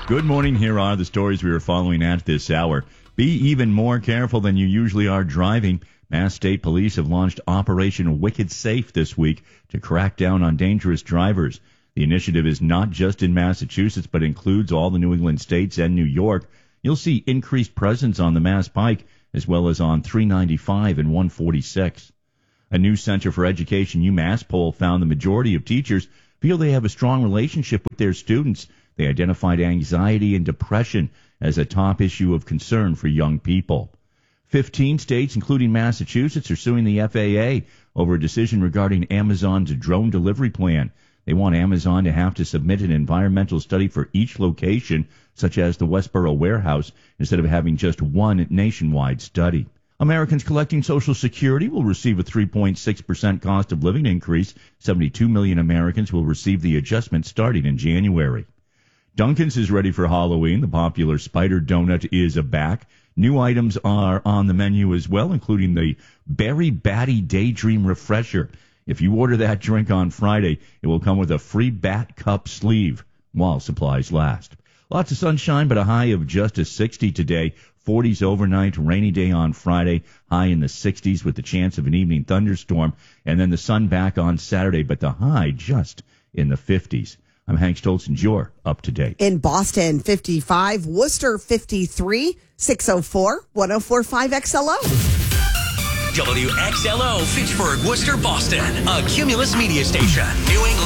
Good morning. Here are the stories we are following at this hour. Be even more careful than you usually are driving. Mass State Police have launched Operation Wicked Safe this week to crack down on dangerous drivers. The initiative is not just in Massachusetts, but includes all the New England states and New York. You'll see increased presence on the Mass Pike, as well as on 395 and 146. A new Center for Education UMass poll found the majority of teachers feel they have a strong relationship with their students. They identified anxiety and depression as a top issue of concern for young people. 15 states, including Massachusetts, are suing the FAA over a decision regarding Amazon's drone delivery plan. They want Amazon to have to submit an environmental study for each location, such as the Westboro warehouse, instead of having just one nationwide study. Americans collecting Social Security will receive a 3.6% cost of living increase. 72 million Americans will receive the adjustment starting in January. Dunkin's is ready for Halloween. The popular Spider Donut is back. New items are on the menu as well, including the Berry Batty Daydream Refresher. If you order that drink on Friday, it will come with a free Bat Cup sleeve while supplies last. Lots of sunshine, but a high of just a 60 today. 40s overnight, rainy day on Friday, high in the 60s with the chance of an evening thunderstorm, and then the sun back on Saturday, but the high just in the 50s. I'm Hank Stoltz, you're up to date. In Boston, 55, Worcester, 53, 604, 1045 XLO. WXLO, Fitchburg, Worcester, Boston. A Cumulus media station. New England.